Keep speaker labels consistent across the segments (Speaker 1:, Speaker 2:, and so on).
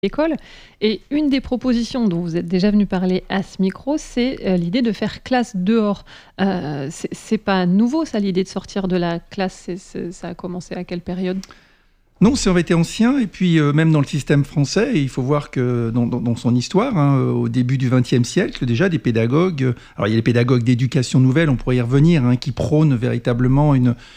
Speaker 1: l'école. Et une des propositions dont vous êtes déjà venu parler à ce micro, c'est l'idée de faire classe dehors. C'est pas nouveau, ça, l'idée de sortir de la classe. Ça a commencé à quelle période ?
Speaker 2: Non, ça avait été ancien, et puis même dans le système français, il faut voir que dans son histoire, au début du XXe siècle, déjà des pédagogues, alors il y a les pédagogues d'éducation nouvelle, on pourrait y revenir, qui prônent véritablement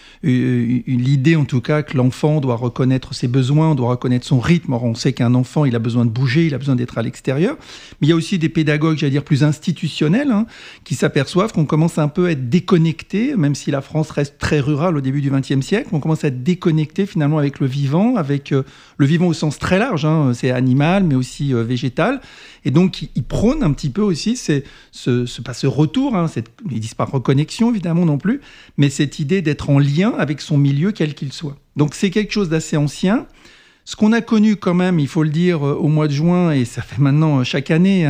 Speaker 2: l'idée en tout cas que l'enfant doit reconnaître ses besoins, doit reconnaître son rythme. Alors on sait qu'un enfant, il a besoin de bouger, il a besoin d'être à l'extérieur, mais il y a aussi des pédagogues, j'allais dire, plus institutionnels, qui s'aperçoivent qu'on commence un peu à être déconnecté, même si la France reste très rurale au début du XXe siècle, on commence à être déconnecté finalement avec le vivant, avec le vivant au sens très large, c'est animal, mais aussi végétal. Et donc, ils prônent un petit peu aussi ce retour, ils disent pas reconnexion, évidemment, non plus, mais cette idée d'être en lien avec son milieu, quel qu'il soit. Donc, c'est quelque chose d'assez ancien. Ce qu'on a connu quand même, il faut le dire, au mois de juin, et ça fait maintenant chaque année,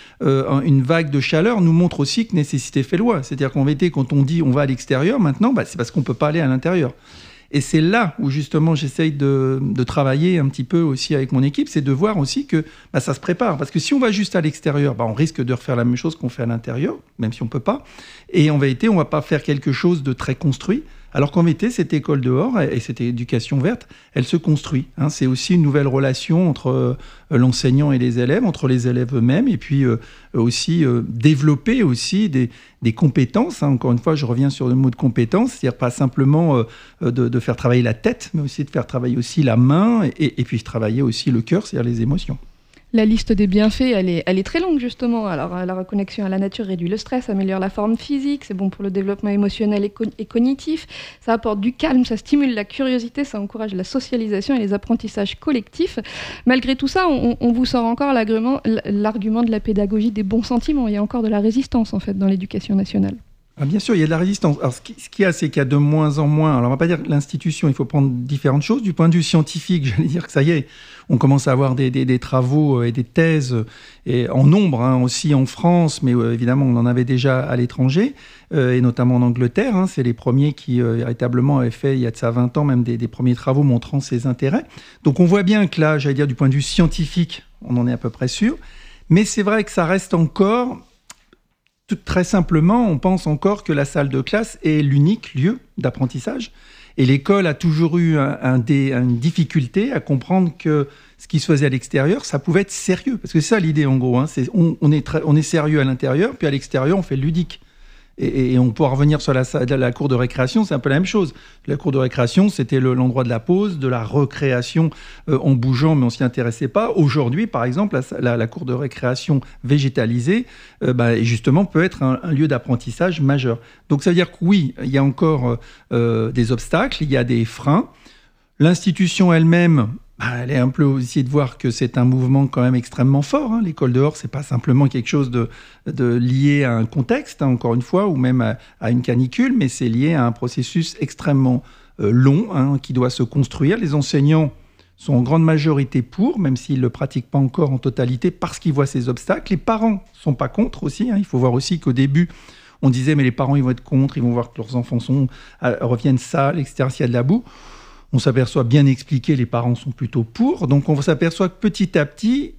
Speaker 2: une vague de chaleur, nous montre aussi que nécessité fait loi. C'est-à-dire qu'en vérité, quand on dit on va à l'extérieur, maintenant, c'est parce qu'on ne peut pas aller à l'intérieur. Et c'est là où justement j'essaye de travailler un petit peu aussi avec mon équipe, c'est de voir aussi que ça se prépare. Parce que si on va juste à l'extérieur, on risque de refaire la même chose qu'on fait à l'intérieur, même si on ne peut pas. Et en vérité, on ne va pas faire quelque chose de très construit. Alors qu'en vérité, cette école dehors et cette éducation verte, elle se construit. C'est aussi une nouvelle relation entre l'enseignant et les élèves, entre les élèves eux-mêmes, et puis aussi développer aussi des compétences. Encore une fois, je reviens sur le mot de compétences, c'est-à-dire pas simplement de faire travailler la tête, mais aussi de faire travailler aussi la main, et puis travailler aussi le cœur, c'est-à-dire les émotions.
Speaker 3: La liste des bienfaits, elle est très longue, justement. Alors, la reconnexion à la nature réduit le stress, améliore la forme physique, c'est bon pour le développement émotionnel et cognitif, ça apporte du calme, ça stimule la curiosité, ça encourage la socialisation et les apprentissages collectifs. Malgré tout ça, on vous sort encore l'argument de la pédagogie des bons sentiments. Il y a encore de la résistance, en fait, dans l'éducation nationale.
Speaker 2: Bien sûr, il y a de la résistance. Alors, ce qu'il y a, c'est qu'il y a de moins en moins... Alors, on ne va pas dire que l'institution, il faut prendre différentes choses. Du point de vue scientifique, j'allais dire que ça y est, on commence à avoir des travaux et des thèses et en nombre, aussi en France, mais évidemment, on en avait déjà à l'étranger, et notamment en Angleterre. C'est les premiers qui, véritablement, avaient fait, il y a de ça 20 ans, même des premiers travaux montrant ses intérêts. Donc, on voit bien que là, j'allais dire, du point de vue scientifique, on en est à peu près sûr. Mais c'est vrai que ça reste encore... Très simplement, on pense encore que la salle de classe est l'unique lieu d'apprentissage. Et l'école a toujours eu une difficulté à comprendre que ce qui se faisait à l'extérieur, ça pouvait être sérieux. Parce que c'est ça l'idée, en gros. On est sérieux à l'intérieur, puis à l'extérieur, on fait le ludique. Et on pourra revenir sur la cour de récréation, c'est un peu la même chose. La cour de récréation, c'était l'endroit de la pause, de la recréation en bougeant, mais on ne s'y intéressait pas. Aujourd'hui, par exemple, la cour de récréation végétalisée, justement, peut être un lieu d'apprentissage majeur. Donc ça veut dire que oui, il y a encore des obstacles, il y a des freins. L'institution elle-même... elle est un peu aussi de voir que c'est un mouvement quand même extrêmement fort. L'école dehors, c'est pas simplement quelque chose de lié à un contexte, encore une fois, ou même à une canicule, mais c'est lié à un processus extrêmement long qui doit se construire. Les enseignants sont en grande majorité pour, même s'ils ne le pratiquent pas encore en totalité, parce qu'ils voient ces obstacles. Les parents ne sont pas contre aussi. Il faut voir aussi qu'au début, on disait, mais les parents, ils vont être contre, ils vont voir que leurs enfants reviennent sales, etc., s'il y a de la boue. On s'aperçoit, bien expliqué, les parents sont plutôt pour. Donc, on s'aperçoit que petit à petit,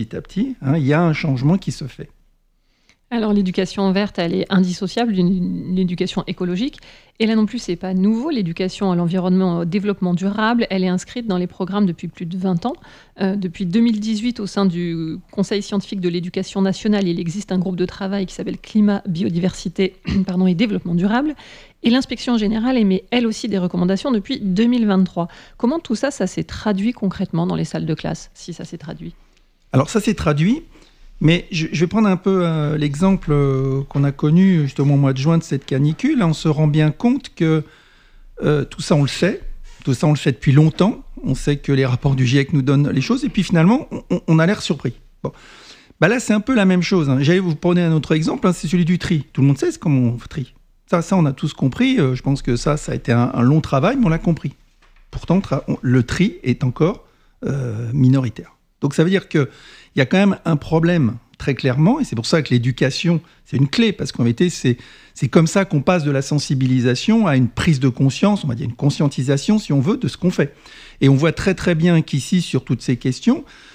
Speaker 2: il y a un changement qui se fait.
Speaker 1: Alors, l'éducation verte, elle est indissociable d'une éducation écologique. Et là non plus, c'est pas nouveau. L'éducation à l'environnement, au développement durable, elle est inscrite dans les programmes depuis plus de 20 ans. Depuis 2018, au sein du Conseil scientifique de l'éducation nationale, il existe un groupe de travail qui s'appelle Climat, Biodiversité et Développement durable. Et l'inspection générale émet, elle aussi, des recommandations depuis 2023. Comment tout ça s'est traduit concrètement dans les salles de classe, si ça s'est traduit ?
Speaker 2: Alors, ça s'est traduit. Mais je vais prendre un peu l'exemple qu'on a connu justement au mois de juin de cette canicule. On se rend bien compte que tout ça, on le sait. Tout ça, on le sait depuis longtemps. On sait que les rapports du GIEC nous donnent les choses. Et puis finalement, on a l'air surpris. Bon. Là, c'est un peu la même chose. J'allais vous prendre un autre exemple, c'est celui du tri. Tout le monde sait comment on trie. Ça, on a tous compris. Je pense que ça a été un long travail, mais on l'a compris. Pourtant, le tri est encore minoritaire. Donc ça veut dire qu'il y a quand même un problème, très clairement, et c'est pour ça que l'éducation, c'est une clé, parce qu'en réalité, c'est comme ça qu'on passe de la sensibilisation à une prise de conscience, on va dire une conscientisation, si on veut, de ce qu'on fait. Et on voit très très bien qu'ici, sur toutes ces questions,